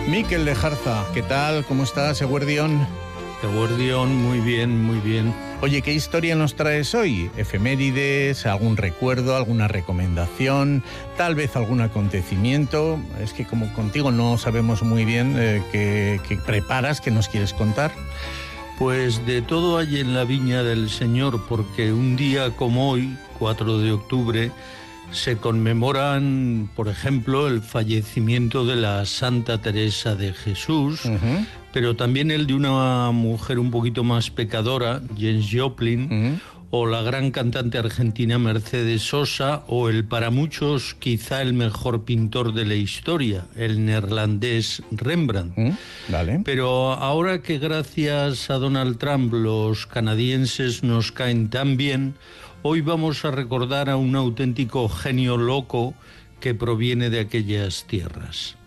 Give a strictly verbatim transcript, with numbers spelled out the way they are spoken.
Miquel Lejarza, ¿qué tal? ¿Cómo estás, Eguerdión? Eguerdión, muy bien, muy bien. Oye, ¿qué historia nos traes hoy? ¿Efemérides, algún recuerdo, alguna recomendación, tal vez algún acontecimiento? Es que como contigo no sabemos muy bien eh, qué, qué preparas, qué nos quieres contar. Pues de todo hay en la viña del Señor, porque un día como hoy, cuatro de octubre, se conmemoran, por ejemplo, el fallecimiento de la Santa Teresa de Jesús, uh-huh. pero también el de una mujer un poquito más pecadora, Janis Joplin, uh-huh. o la gran cantante argentina Mercedes Sosa, o el para muchos quizá el mejor pintor de la historia, el neerlandés Rembrandt. Uh-huh. Vale. Pero ahora que gracias a Donald Trump los canadienses nos caen tan bien, hoy vamos a recordar a un auténtico genio loco que proviene de aquellas tierras.